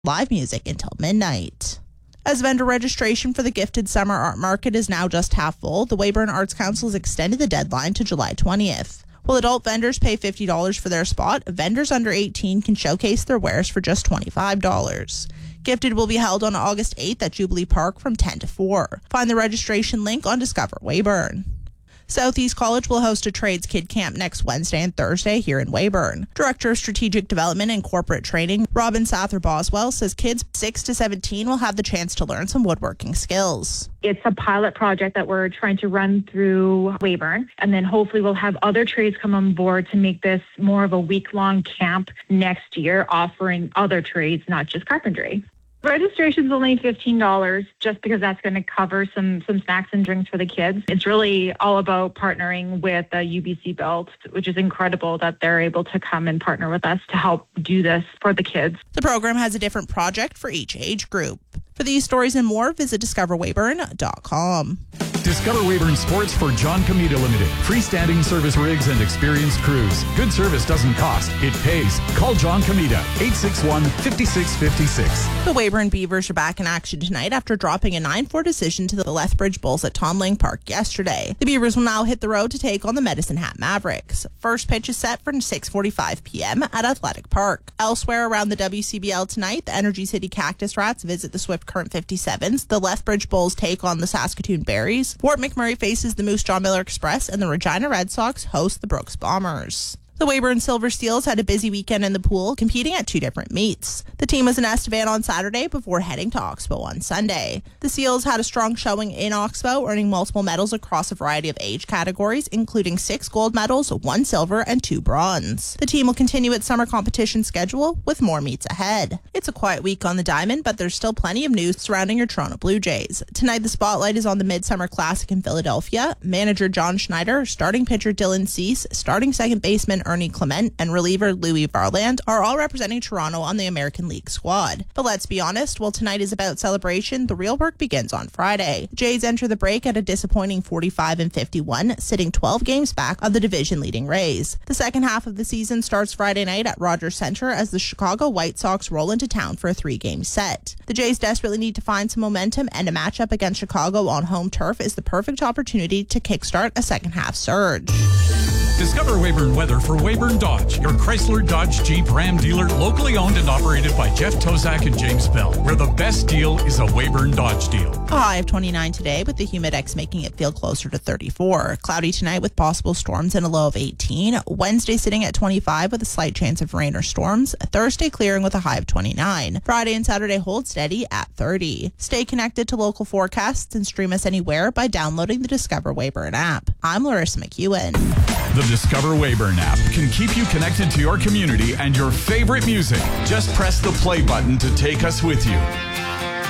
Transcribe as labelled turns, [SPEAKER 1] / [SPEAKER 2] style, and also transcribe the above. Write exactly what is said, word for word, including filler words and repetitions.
[SPEAKER 1] live music until midnight. As vendor registration for the Gifted Summer Art Market is now just half full, the Weyburn Arts Council has extended the deadline to July twentieth. While adult vendors pay fifty dollars for their spot, vendors under eighteen can showcase their wares for just twenty-five dollars. Gifted will be held on August eighth at Jubilee Park from ten to four. Find the registration link on Discover Weyburn. Southeast College will host a Trades Kid Camp next Wednesday and Thursday here in Weyburn. Director of Strategic Development and Corporate Training, Robin Sather-Boswell, says kids six to seventeen will have the chance to learn some woodworking skills.
[SPEAKER 2] It's a pilot project that we're trying to run through Weyburn, and then hopefully we'll have other trades come on board to make this more of a week-long camp next year, offering other trades, not just carpentry. Registration's only fifteen dollars just because that's going to cover some some snacks and drinks for the kids. It's really all about partnering with the U B C Built, which is incredible that they're able to come and partner with us to help do this for the kids.
[SPEAKER 1] The program has a different project for each age group. For these stories and more, visit discover weyburn dot com.
[SPEAKER 3] Discover Weyburn Sports for John Comita Limited. Freestanding service rigs and experienced crews. Good service doesn't cost, it pays. Call John Comita, eight six one, five six five six.
[SPEAKER 1] The Weyburn Beavers are back in action tonight after dropping a nine four decision to the Lethbridge Bulls at Tom Lang Park yesterday. The Beavers will now hit the road to take on the Medicine Hat Mavericks. First pitch is set for six forty-five p.m. at Athletic Park. Elsewhere around the W C B L tonight, the Energy City Cactus Rats visit the Swift Current fifty-sevens. The Lethbridge Bulls take on the Saskatoon Berries. Fort McMurray faces the Moose Jaw Miller Express, and the Regina Red Sox host the Brooks Bombers. The Weyburn Silver Steels had a busy weekend in the pool, competing at two different meets. The team was in Estevan on Saturday before heading to Oxbow on Sunday. The Seals had a strong showing in Oxbow, earning multiple medals across a variety of age categories, including six gold medals, one silver, and two bronze. The team will continue its summer competition schedule with more meets ahead. It's a quiet week on the diamond, but there's still plenty of news surrounding your Toronto Blue Jays. Tonight, the spotlight is on the Midsummer Classic in Philadelphia. Manager John Schneider, starting pitcher Dylan Cease, starting second baseman Ernie Clement, and reliever Louis Varland are all representing Toronto on the American League squad. But let's be honest, while tonight is about celebration, the real work begins on Friday. Jays enter the break at a disappointing forty-five and fifty-one, sitting twelve games back of the division-leading Rays. The second half of the season starts Friday night at Rogers Centre as the Chicago White Sox roll into town for a three-game set. The Jays desperately need to find some momentum, and a matchup against Chicago on home turf is the perfect opportunity to kickstart a second-half surge.
[SPEAKER 3] Discover Weyburn weather for Weyburn Dodge, your Chrysler, Dodge, Jeep, Ram dealer, locally owned and operated by Jeff Tozak and James Bell, where the best deal is a Weyburn Dodge deal.
[SPEAKER 1] A high of twenty-nine today, with the humidex making it feel closer to thirty-four. Cloudy tonight with possible storms and a low of eighteen. Wednesday sitting at twenty-five with a slight chance of rain or storms. Thursday clearing with a high of twenty-nine. Friday and Saturday hold steady at thirty. Stay connected to local forecasts and stream us anywhere by downloading the Discover Weyburn app. I'm Larissa McEwen.
[SPEAKER 3] The Discover Weyburn app can keep you connected to your community and your favorite music. Just press the play button to take us with you.